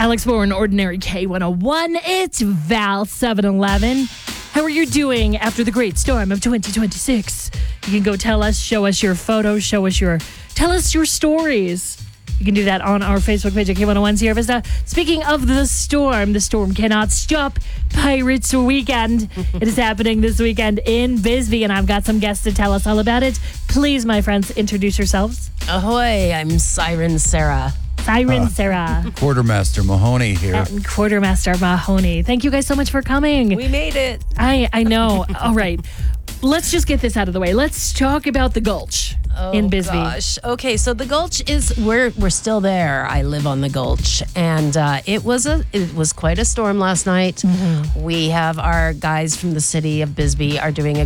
Alex Bourne, Ordinary K101. It's Val 711. How are you doing after the great storm of 2026? You can go tell us, show us your photos, tell us your stories. You can do that on our Facebook page at K101 Sierra Vista. Speaking of the storm cannot stop Pirates Weekend. It is happening this weekend in Bisbee, and I've got some guests to tell us all about it. Please, my friends, introduce yourselves. Ahoy, I'm Siren Sarah. Sarah. Quartermaster Mahoney here. And Quartermaster Mahoney. Thank you guys so much for coming. We made it. I know. All right. Let's just get this out of the way. Let's talk about the Gulch in Bisbee. Gosh. Okay, so the Gulch is we're still there. I live on the Gulch, and it was quite a storm last night. We have our guys from the city of Bisbee are doing a